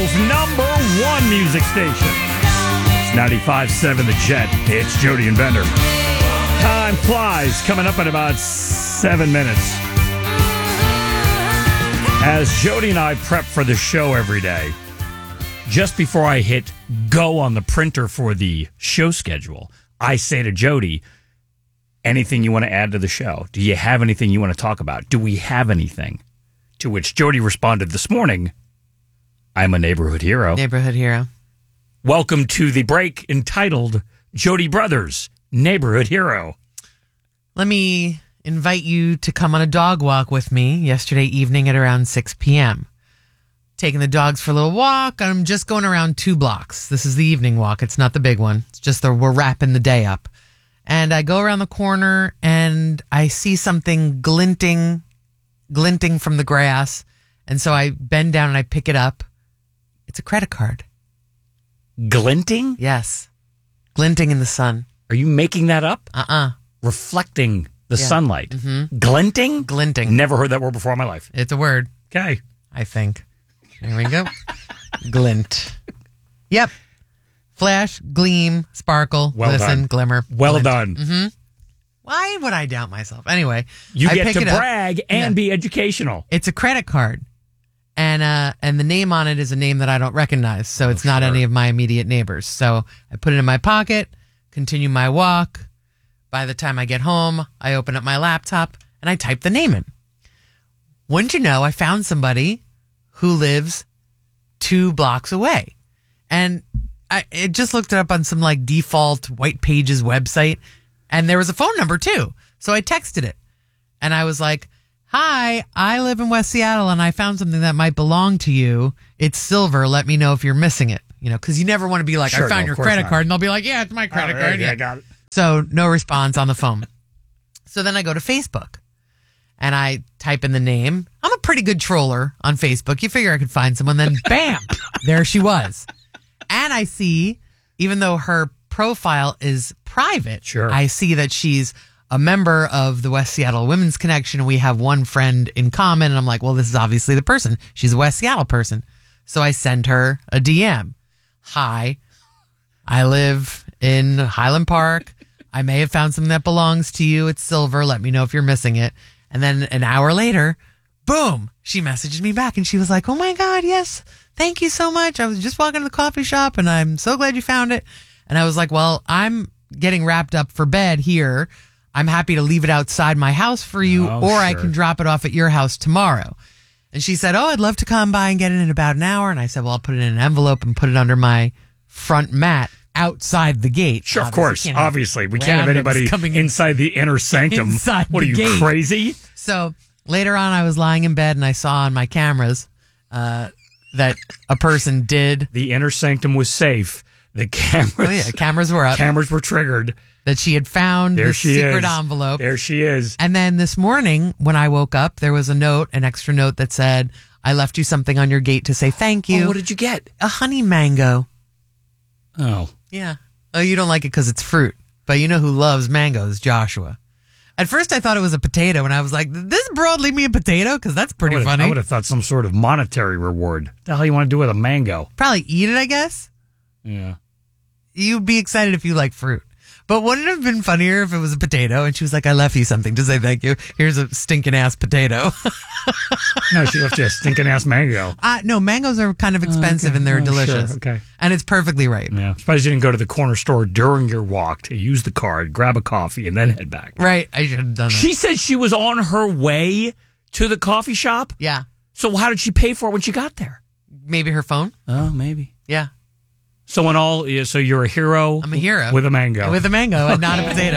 Seattle's #1 music station. It's 95.7 The Jet. It's Jody and Bender. Time flies, coming up in about 7 minutes. As Jody and I prep for the show every day, just before I hit go on the printer for the show schedule, I say to Jody, anything you want to add to the show? Do you have anything you want to talk about? Do we have anything? To which Jody responded this morning, I'm a neighborhood hero. Neighborhood hero. Welcome to the break entitled Jody Brothers, Neighborhood Hero. Let me invite you to come on a dog walk with me yesterday evening at around 6 p.m. Taking the dogs for a little walk. I'm just going around 2 blocks. This is the evening walk. It's not the big one. It's just we're wrapping the day up. And I go around the corner and I see something glinting from the grass. And so I bend down and I pick it up. It's a credit card. Glinting? Yes. Glinting in the sun. Are you making that up? Reflecting the sunlight. Mm-hmm. Glinting? Glinting. Never heard that word before in my life. It's a word. Okay. I think. There we go. Glint. Yep. Flash, gleam, sparkle, glisten, glimmer. Well glint. done. Mm-hmm. Why would I doubt myself? Anyway, you I get pick to it up. brag and be educational. It's a credit card. And the name on it is a name that I don't recognize, so it's not any of my immediate neighbors. So I put it in my pocket, continue my walk. By the time I get home, I open up my laptop and I type the name in. Wouldn't you know, I found somebody who lives 2 blocks away. And I just looked it up on some like default White Pages website, and there was a phone number too. So I texted it and I was like, hi, I live in West Seattle and I found something that might belong to you. It's silver. Let me know if you're missing it. You know, because you never want to be like, I found your credit card. And they'll be like, yeah, it's my credit card. Yeah, I got it. So no response on the phone. So then I go to Facebook and I type in the name. I'm a pretty good troller on Facebook. You figure I could find someone. Then bam, there she was. And I see, even though her profile is private, I see that she's a member of the West Seattle Women's Connection. We have one friend in common. And I'm like, well, this is obviously the person. She's a West Seattle person. So I send her a DM. Hi, I live in Highland Park. I may have found something that belongs to you. It's silver. Let me know if you're missing it. And then an hour later, boom, she messaged me back and she was like, oh my God, yes. Thank you so much. I was just walking to the coffee shop and I'm so glad you found it. And I was like, well, I'm getting wrapped up for bed here. I'm happy to leave it outside my house for you, I can drop it off at your house tomorrow. And she said, oh, I'd love to come by and get it in about an hour. And I said, well, I'll put it in an envelope and put it under my front mat outside the gate. Sure, of course. Obviously. We can't have anybody inside the inner sanctum. What are you, crazy? So later on, I was lying in bed and I saw on my cameras that a person did. The inner sanctum was safe. The cameras. Cameras were up. Cameras were triggered. That she had found the secret envelope. There she is. And then this morning, when I woke up, there was an extra note that said, I left you something on your gate to say thank you. Oh, what did you get? A honey mango. Oh. Yeah. Oh, you don't like it because it's fruit. But you know who loves mangoes? Joshua. At first, I thought it was a potato, and I was like, did this broad leave me a potato? Because that's pretty funny. I would have thought some sort of monetary reward. What the hell you want to do with a mango? Probably eat it, I guess. Yeah. You'd be excited if you like fruit. But wouldn't it have been funnier if it was a potato and she was like, I left you something to say thank you. Here's a stinking ass potato. No, she left you a stinking ass mango. No, mangoes are kind of expensive and they're delicious. Sure. Okay. And it's perfectly right. Yeah. I'm surprised you didn't go to the corner store during your walk to use the card, grab a coffee, and then head back. Right. I should have done that. She said she was on her way to the coffee shop? Yeah. So how did she pay for it when she got there? Maybe her phone? Oh, maybe. Yeah. So you're a hero? I'm a hero. With a mango. With a mango and not a potato.